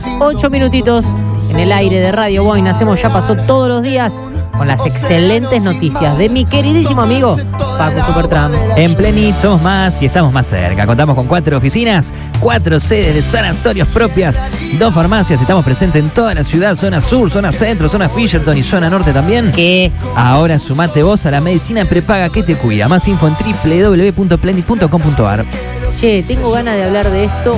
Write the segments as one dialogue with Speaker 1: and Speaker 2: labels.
Speaker 1: 8 minutitos en el aire de Radio Boing. Hacemos Ya Pasó todos los días con las excelentes noticias de mi queridísimo amigo Facu Supertramp.
Speaker 2: En Plenit somos más y estamos más cerca. Contamos con 4 oficinas, 4 sedes de sanatorios propias, 2 farmacias. Estamos presentes en toda la ciudad, zona sur, zona centro, zona Fisherton y zona norte también.
Speaker 1: ¿Qué?
Speaker 2: Ahora sumate vos a la medicina prepaga que te cuida. Más info en www.plenit.com.ar.
Speaker 1: Che, tengo ganas de hablar de esto.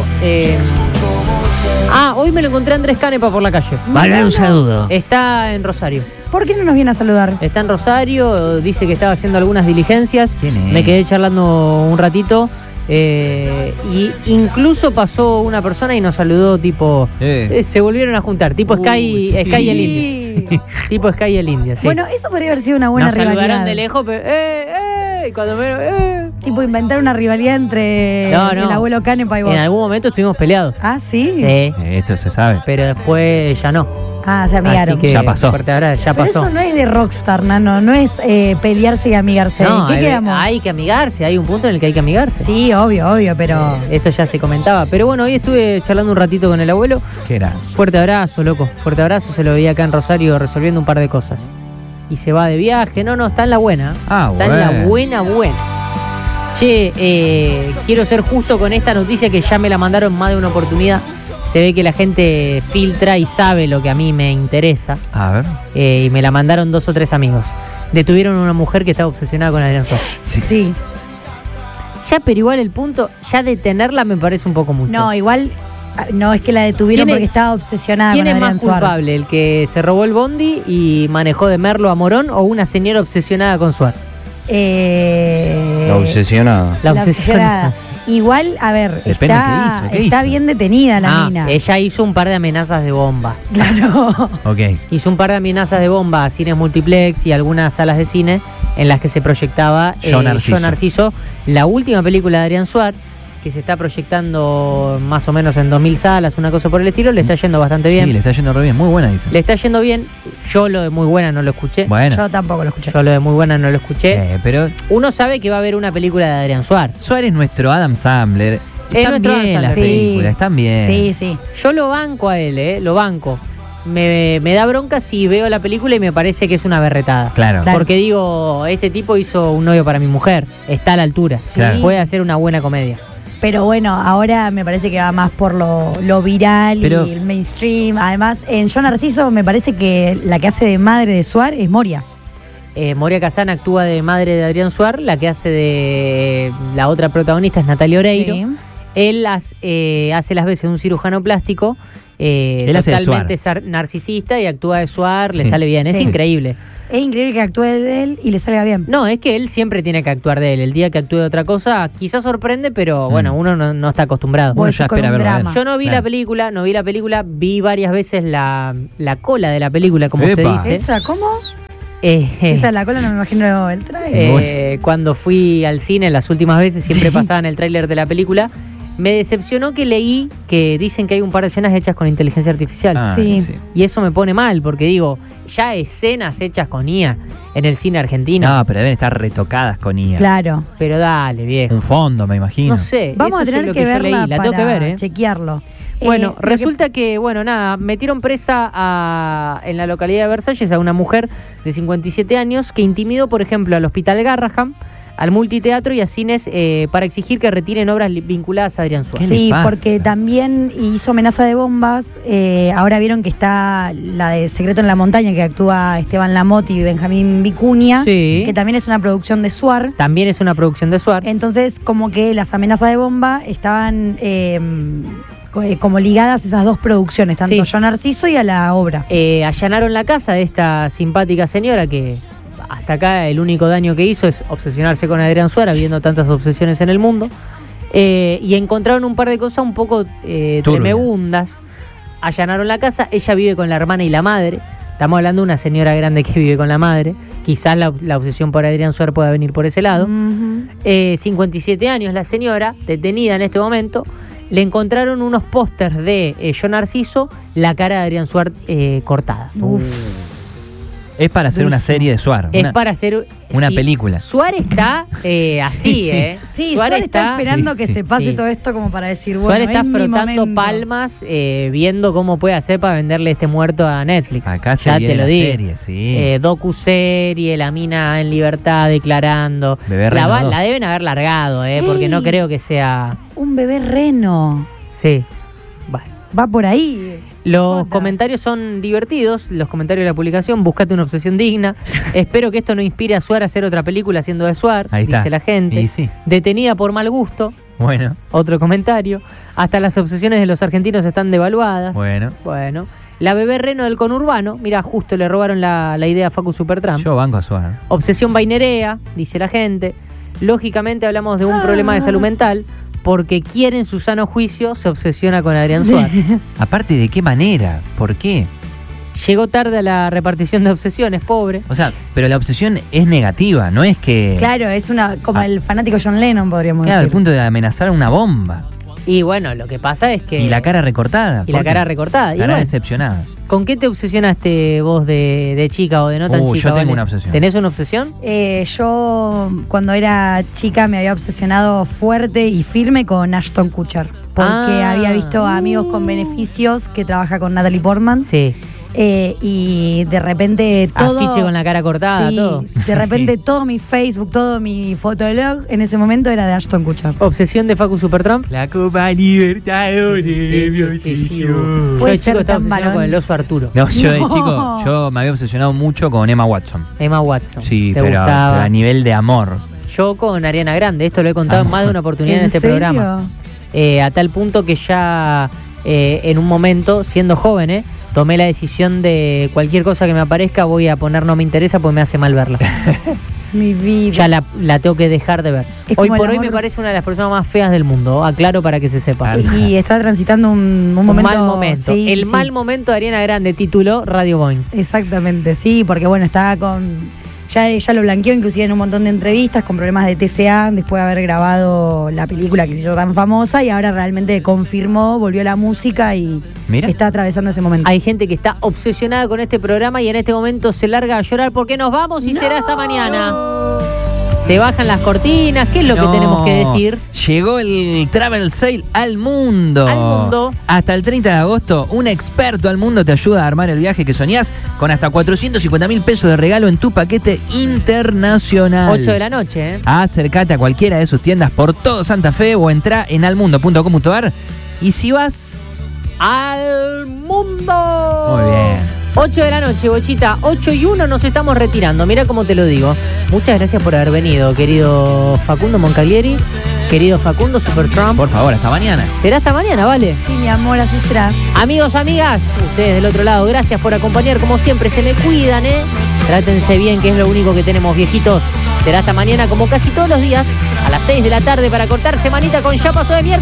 Speaker 1: Hoy me lo encontré a Andrés Canepa por la calle.
Speaker 2: Vale, un saludo.
Speaker 1: Está en Rosario.
Speaker 3: ¿Por qué no nos viene a saludar?
Speaker 1: Está en Rosario, dice que estaba haciendo algunas diligencias.
Speaker 2: ¿Quién es?
Speaker 1: Me quedé charlando un ratito. Y incluso pasó una persona y nos saludó tipo... se volvieron a juntar, tipo Sky y el India. Tipo Sky y el India, sí.
Speaker 3: Bueno, eso podría haber sido una buena
Speaker 1: nos
Speaker 3: rivalidad.
Speaker 1: Nos saludaron de lejos, pero... y cuando me...
Speaker 3: Tipo inventar una rivalidad entre el abuelo Canepa y vos.
Speaker 1: En algún momento estuvimos peleados.
Speaker 3: ¿Ah, sí?
Speaker 1: Sí.
Speaker 2: Esto se sabe.
Speaker 1: Pero después ya no.
Speaker 3: Se amigaron.
Speaker 1: Así que,
Speaker 2: ya pasó.
Speaker 1: Ahora ya
Speaker 3: pero
Speaker 1: pasó.
Speaker 3: Eso no es de rockstar, Nano. No es pelearse y amigarse.
Speaker 1: No,
Speaker 3: ¿Qué quedamos?
Speaker 1: Hay que amigarse. Hay un punto en el que hay que amigarse.
Speaker 3: Sí, obvio, pero...
Speaker 1: Esto ya se comentaba. Pero bueno, hoy estuve charlando un ratito con el abuelo.
Speaker 2: ¿Qué era?
Speaker 1: Fuerte abrazo, loco. Fuerte abrazo. Se lo veía acá en Rosario resolviendo un par de cosas. Y se va de viaje. No, está en la buena. Está en la buena. Che, quiero ser justo con esta noticia que ya me la mandaron más de una oportunidad. Se ve que la gente filtra y sabe lo que a mí me interesa.
Speaker 2: A ver.
Speaker 1: Y me la mandaron 2 o 3 amigos. Detuvieron a una mujer que estaba obsesionada con Adrián Suárez.
Speaker 3: Sí.
Speaker 1: Ya, pero igual el punto, ya detenerla me parece un poco mucho.
Speaker 3: No, igual, no es que la detuvieron porque estaba obsesionada con
Speaker 1: Adrián Suárez. ¿Quién es más culpable? ¿El que se robó el bondi y manejó de Merlo a Morón o una señora obsesionada con Suárez?
Speaker 2: La obsesionada.
Speaker 1: La obsesionada.
Speaker 3: Igual, a ver,
Speaker 2: depende
Speaker 3: está
Speaker 2: hizo.
Speaker 3: bien detenida la mina.
Speaker 1: Ella hizo un par de amenazas de bomba.
Speaker 3: Claro.
Speaker 2: Ok.
Speaker 1: Hizo un par de amenazas de bomba a cines multiplex y algunas salas de cine en las que se proyectaba Yo Narciso, la última película de Adrián Suárez, que se está proyectando más o menos en 2000 salas, una cosa por el estilo. Le está yendo bastante bien.
Speaker 2: Sí, le está yendo re bien, muy buena, dice.
Speaker 1: Le está yendo bien. Yo lo de muy buena no lo escuché.
Speaker 2: Bueno.
Speaker 3: Yo tampoco lo escuché.
Speaker 1: Yo lo de muy buena no lo escuché.
Speaker 2: Pero
Speaker 1: uno sabe que va a haber una película de Adrián Suárez.
Speaker 2: Suárez es nuestro Adam Sandler. Están bien las películas, están bien.
Speaker 3: Sí.
Speaker 1: Yo lo banco a él, lo banco. Me da bronca si veo la película y me parece que es una berretada.
Speaker 2: Claro.
Speaker 1: Porque digo, este tipo hizo Un novio para mi mujer. Está a la altura.
Speaker 2: Claro.
Speaker 1: Puede hacer una buena comedia.
Speaker 3: Pero bueno, ahora me parece que va más por lo viral y el mainstream. Además, en Yo Narciso me parece que la que hace de madre de Suárez es Moria.
Speaker 1: Moria Kazan actúa de madre de Adrián Suárez. La que hace de la otra protagonista es Natalia Oreiro. Sí. Él hace las veces de un cirujano plástico. Totalmente narcisista y actúa de Suárez, le sale bien. Es increíble.
Speaker 3: Es increíble que actúe de él y le salga bien.
Speaker 1: No, es que él siempre tiene que actuar de él. El día que actúe de otra cosa, quizás sorprende, pero bueno, uno no está acostumbrado.
Speaker 3: Bueno, ya espera verlo.
Speaker 1: Yo no vi la película, vi varias veces la cola de la película, como se dice.
Speaker 3: ¿Esa cómo? Si esa es la cola, no me imagino el tráiler.
Speaker 1: Cuando fui al cine las últimas veces, siempre pasaban el tráiler de la película. Me decepcionó que leí que dicen que hay un par de escenas hechas con inteligencia artificial.
Speaker 3: Sí.
Speaker 1: Y eso me pone mal, porque digo, ya escenas hechas con IA en el cine argentino.
Speaker 2: No, pero deben estar retocadas con IA.
Speaker 3: Claro.
Speaker 1: Pero dale, viejo.
Speaker 2: Un fondo, me imagino.
Speaker 1: No sé.
Speaker 3: Vamos a tener que verla
Speaker 1: la tengo que ver,
Speaker 3: chequearlo.
Speaker 1: Bueno, resulta que, metieron presa en la localidad de Versalles a una mujer de 57 años que intimidó, por ejemplo, al Hospital Garraham, al multiteatro y a cines para exigir que retiren obras vinculadas a Adrián Suárez.
Speaker 3: Sí, porque también hizo amenaza de bombas. Ahora vieron que está la de Secreto en la Montaña, que actúa Esteban Lamotti y Benjamín Vicuña, que también es una producción de Suárez.
Speaker 1: También es una producción de Suárez.
Speaker 3: Entonces, como que las amenazas de bomba estaban como ligadas a esas dos producciones, tanto a Yo Narciso y a la obra.
Speaker 1: Allanaron la casa de esta simpática señora que... Hasta acá el único daño que hizo es obsesionarse con Adrián Suárez, viendo tantas obsesiones en el mundo. Y encontraron un par de cosas un poco tremegundas. Allanaron la casa, ella vive con la hermana y la madre. Estamos hablando de una señora grande que vive con la madre. Quizás la obsesión por Adrián Suárez pueda venir por ese lado. 57 años la señora, detenida en este momento. Le encontraron unos pósters de Yo Narciso, la cara de Adrián Suárez cortada.
Speaker 2: Es para hacer una serie de Suar.
Speaker 1: Es para hacer
Speaker 2: una película.
Speaker 1: Suar está así, ¿eh?
Speaker 3: Sí, Suar está esperando que se pase todo esto como para decir, bueno,
Speaker 1: Suar está
Speaker 3: es
Speaker 1: frotando palmas, viendo cómo puede hacer para venderle este muerto a Netflix.
Speaker 2: Acá ya te lo digo. Serie, sí.
Speaker 1: Docuserie, la mina en libertad declarando.
Speaker 2: Bebé Reno
Speaker 1: la deben haber largado, porque no creo que sea...
Speaker 3: Un bebé reno.
Speaker 1: Sí.
Speaker 3: Va por ahí.
Speaker 1: Los comentarios son divertidos, los comentarios de la publicación. Búscate una obsesión digna. Espero que esto no inspire a Suar a hacer otra película haciendo de Suar, dice la gente.
Speaker 2: Sí.
Speaker 1: Detenida por mal gusto.
Speaker 2: Bueno.
Speaker 1: Otro comentario. Hasta las obsesiones de los argentinos están devaluadas.
Speaker 2: Bueno.
Speaker 1: La bebé reno del conurbano. Mira, justo le robaron la idea a Facu Supertramp.
Speaker 2: Yo banco a Suar.
Speaker 1: Obsesión vainerea, dice la gente. Lógicamente hablamos de un problema de salud mental. Porque quiere en su sano juicio, se obsesiona con Adrián Suar.
Speaker 2: Aparte, ¿de qué manera? ¿Por qué?
Speaker 1: Llegó tarde a la repartición de obsesiones, pobre.
Speaker 2: O sea, pero la obsesión es negativa, no es que...
Speaker 3: Claro, es como el fanático John Lennon, podríamos decir.
Speaker 2: Claro, al punto de amenazar una bomba.
Speaker 1: Y bueno, lo que pasa es que...
Speaker 2: Y la cara recortada. Cara decepcionada.
Speaker 1: ¿Con qué te obsesionaste vos de chica o de no tan chica?
Speaker 2: Yo tengo una obsesión.
Speaker 1: ¿Tenés una obsesión?
Speaker 3: Yo cuando era chica me había obsesionado fuerte y firme con Ashton Kutcher. Porque había visto a Amigos con Beneficios, que trabaja con Natalie Portman.
Speaker 1: Sí.
Speaker 3: Y de repente todo...
Speaker 1: Afiche con la cara cortada, todo.
Speaker 3: De repente todo mi Facebook, todo mi fotolog en ese momento era de Ashton Kutcher.
Speaker 1: ¿Obsesión de Facu Supertramp?
Speaker 2: La Copa Libertadores.
Speaker 1: Yo de chico estaba obsesionado con el oso Arturo.
Speaker 2: No, yo de chico, yo me había obsesionado mucho con Emma Watson. Sí,
Speaker 1: ¿Te
Speaker 2: pero a nivel de amor.
Speaker 1: Yo con Ariana Grande, esto lo he contado en más de una oportunidad en este programa. A tal punto que ya en un momento, siendo joven, tomé la decisión de cualquier cosa que me aparezca voy a poner no me interesa porque me hace mal verla.
Speaker 3: Mi vida.
Speaker 1: Ya la tengo que dejar de ver. Hoy por hoy me parece una de las personas más feas del mundo, aclaro para que se sepa.
Speaker 3: Y está transitando un momento...
Speaker 1: mal momento. Sí, mal momento de Ariana Grande, tituló Radio Boing.
Speaker 3: Exactamente, sí, porque bueno, estaba con... Ya lo blanqueó inclusive en un montón de entrevistas con problemas de TCA después de haber grabado la película que se hizo tan famosa y ahora realmente confirmó, volvió a la música y está atravesando ese momento.
Speaker 1: Hay gente que está obsesionada con este programa y en este momento se larga a llorar porque nos vamos y será hasta mañana. Se bajan las cortinas, ¿qué es lo que tenemos que decir?
Speaker 2: Llegó el Travel Sale al mundo. Hasta el 30 de agosto, un experto al mundo te ayuda a armar el viaje que soñás con hasta 450.000 pesos de regalo en tu paquete internacional.
Speaker 1: 8 de la noche,
Speaker 2: Acércate a cualquiera de sus tiendas por todo Santa Fe o entrá en almundo.com.ar. Y si vas
Speaker 1: al mundo.
Speaker 2: Muy bien.
Speaker 1: 8 de la noche, Bochita, 8:01 nos estamos retirando, mira cómo te lo digo. Muchas gracias por haber venido, querido Facundo Moncalieri, querido Facundo Supertramp.
Speaker 2: Por favor, hasta mañana.
Speaker 1: Será hasta mañana, ¿vale?
Speaker 3: Sí, mi amor, así será.
Speaker 1: Amigos, amigas, ustedes del otro lado, gracias por acompañar, como siempre, se me cuidan, Trátense bien, que es lo único que tenemos, viejitos. Será hasta mañana, como casi todos los días, a las 6 de la tarde para cortar semanita con Ya Pasó de Miércoles.